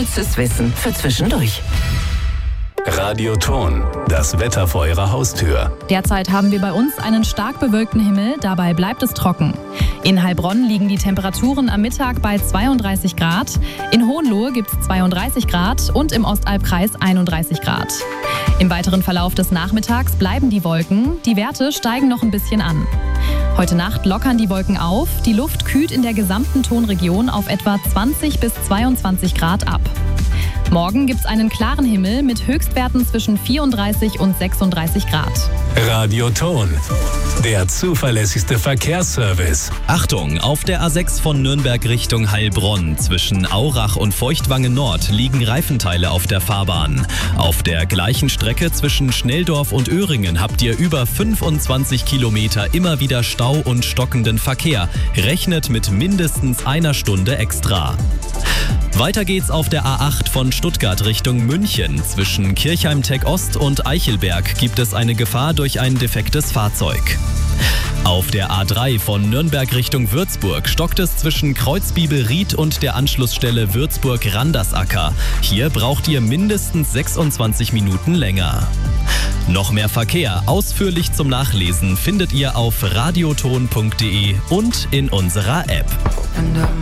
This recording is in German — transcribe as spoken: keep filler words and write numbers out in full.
Unnützes Wissen für zwischendurch. Radioton, das Wetter vor Ihrer Haustür. Derzeit haben wir bei uns einen stark bewölkten Himmel, dabei bleibt es trocken. In Heilbronn liegen die Temperaturen am Mittag bei zweiunddreißig Grad, in Hohenlohe gibt es zweiunddreißig Grad und im Ostalbkreis einunddreißig Grad. Im weiteren Verlauf des Nachmittags bleiben die Wolken, die Werte steigen noch ein bisschen an. Heute Nacht lockern die Wolken auf, die Luft kühlt in der gesamten Tonregion auf etwa zwanzig bis zweiundzwanzig Grad ab. Morgen gibt es einen klaren Himmel mit Höchstwerten zwischen vierunddreißig und sechsunddreißig Grad. Radioton, der zuverlässigste Verkehrsservice. Achtung, auf der A sechs von Nürnberg Richtung Heilbronn zwischen Aurach und Feuchtwangen Nord liegen Reifenteile auf der Fahrbahn. Auf der gleichen Strecke zwischen Schnelldorf und Öhringen habt ihr über fünfundzwanzig Kilometer immer wieder Stau und stockenden Verkehr. Rechnet mit mindestens einer Stunde extra. Weiter geht's auf der A acht von Stuttgart Richtung München. Zwischen Kirchheim-Tech Ost und Eichelberg gibt es eine Gefahr durch ein defektes Fahrzeug. Auf der A drei von Nürnberg Richtung Würzburg stockt es zwischen Kreuzbibel-Ried und der Anschlussstelle Würzburg-Randersacker. Hier braucht ihr mindestens sechsundzwanzig Minuten länger. Noch mehr Verkehr ausführlich zum Nachlesen findet ihr auf radioton punkt de und in unserer App.